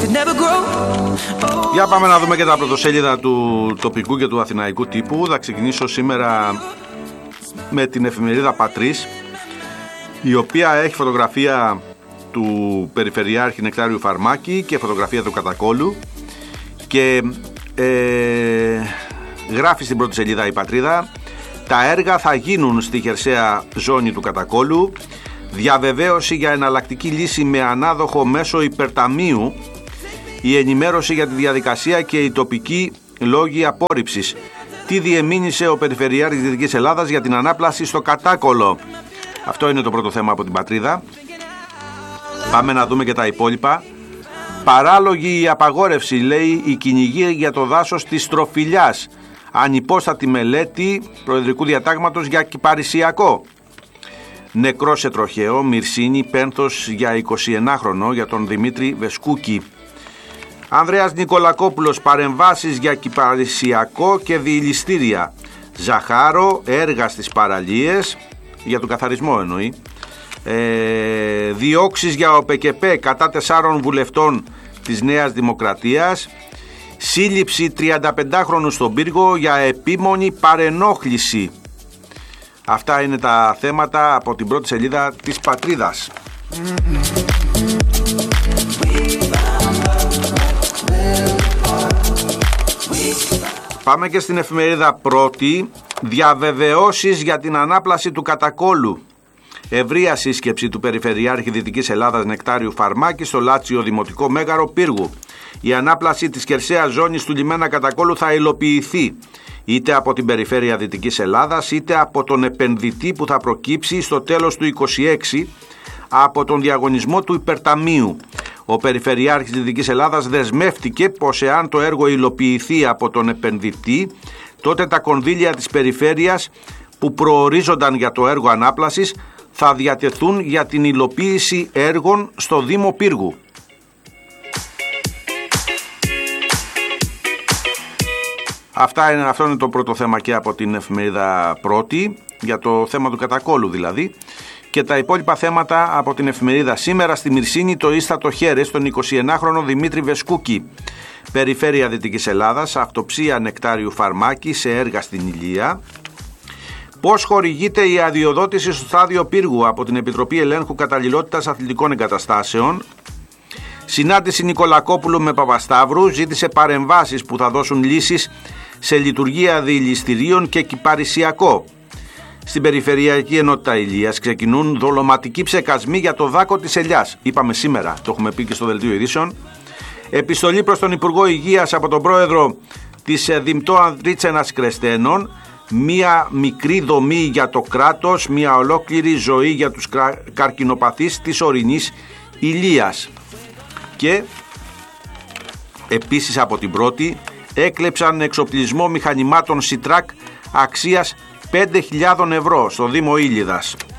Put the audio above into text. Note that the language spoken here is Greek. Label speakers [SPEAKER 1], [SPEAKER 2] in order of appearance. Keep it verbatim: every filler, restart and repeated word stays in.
[SPEAKER 1] Για πάμε να δούμε και τα πρωτοσέλιδα του τοπικού και του αθηναϊκού τύπου. Θα ξεκινήσω σήμερα με την εφημερίδα Πατρίς, η οποία έχει φωτογραφία του Περιφερειάρχη Νεκτάριου Φαρμάκη και φωτογραφία του Κατακόλου και ε, γράφει στην πρώτη σελίδα η Πατρίδα: τα έργα θα γίνουν στη χερσαία ζώνη του Κατακόλου, διαβεβαίωση για εναλλακτική λύση με ανάδοχο μέσω υπερταμείου, η ενημέρωση για τη διαδικασία και οι τοπικοί λόγοι απόρριψης. Τι διεμήνυσε ο Περιφερειάρχης Δυτικής Ελλάδας για την ανάπλαση στο Κατάκολο. Αυτό είναι το πρώτο θέμα από την Πατρίδα. Πάμε να δούμε και τα υπόλοιπα. Παράλογη η απαγόρευση, λέει η κυνηγή για το δάσος της Τροφιλιάς. Ανυπόστατη μελέτη προεδρικού διατάγματος για κυπαρισιακό. Νεκρό σε τροχαίο, Μυρσίνη, πένθος για εικοσιενάχρονο για τον Δημήτρη Βεσκούκη. Ανδρέας Νικολακόπουλος, παρεμβάσεις για κυπαρισιακό και διηλιστήρια. Ζαχάρο, έργα στις παραλίες, για τον καθαρισμό εννοεί. Ε, διώξεις για ο ΠΚΠ κατά τεσσάρων βουλευτών της Νέας Δημοκρατίας. Σύλληψη τριανταπεντάχρονου στον Πύργο για επίμονη παρενόχληση. Αυτά είναι τα θέματα από την πρώτη σελίδα της Πατρίδας. Πάμε και στην εφημερίδα Πρώτη. Διαβεβαιώσεις για την ανάπλαση του Κατακόλου. Ευρεία σύσκεψη του Περιφερειάρχη Δυτικής Ελλάδας Νεκτάριου Φαρμάκη στο Λάτσιο Δημοτικό Μέγαρο Πύργου. Η ανάπλαση της χερσαίας ζώνης του λιμένα Κατακόλου θα υλοποιηθεί είτε από την Περιφέρεια Δυτικής Ελλάδας είτε από τον επενδυτή που θα προκύψει στο τέλος του είκοσι έξι από τον διαγωνισμό του υπερταμείου. Ο Περιφερειάρχης Δυτικής Ελλάδας δεσμεύτηκε πως εάν το έργο υλοποιηθεί από τον επενδυτή, τότε τα κονδύλια της περιφέρειας που προορίζονταν για το έργο ανάπλασης θα διατεθούν για την υλοποίηση έργων στο Δήμο Πύργου. Αυτά είναι, αυτό είναι το πρώτο θέμα και από την εφημερίδα Πρώτη, για το θέμα του Κατακόλου δηλαδή. Και τα υπόλοιπα θέματα από την εφημερίδα Σήμερα. Στη Μυρσίνη το ίστατο χέρι στον εικοσιενάχρονο Δημήτρη Βεσκούκη. Περιφέρεια Δυτικής Ελλάδας, αυτοψία Νεκτάριου Φαρμάκη σε έργα στην Ηλία. Πώς χορηγείται η αδειοδότηση στο στάδιο Πύργου από την Επιτροπή Ελέγχου Καταλληλότητας Αθλητικών Εγκαταστάσεων. Συνάντηση Νικολακόπουλου με Παπασταύρου, ζήτησε παρεμβάσεις που θα δώσουν λύσεις σε λειτουργία διηλιστηρίων και κυπαρισιακό. Στην Περιφερειακή Ενότητα Ηλίας ξεκινούν δολωματικοί ψεκασμοί για το δάκο της Ελιάς. Είπαμε σήμερα, το έχουμε πει και στο Δελτίο Ειδήσεων. Επιστολή προς τον Υπουργό Υγείας από τον Πρόεδρο της Δημτό Ανδρίτσενας Κρεστένων. Μία μικρή δομή για το κράτος, μία ολόκληρη ζωή για τους καρκινοπαθείς της ορεινής Ηλίας. Και επίσης από την Πρώτη, έκλεψαν εξοπλισμό μηχανημάτων Σιτράκ αξίας πέντε χιλιάδες ευρώ στο Δήμο Ήλιδας.